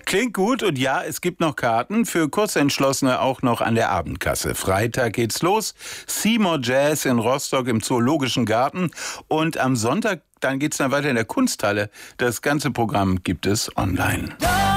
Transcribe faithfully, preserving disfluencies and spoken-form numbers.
Klingt gut und ja, es gibt noch Karten für Kurzentschlossene auch noch an der Abendkasse. Freitag geht's los, Seymour Jazz in Rostock im Zoologischen Garten und am Sonntag dann geht's dann weiter in der Kunsthalle. Das ganze Programm gibt es online.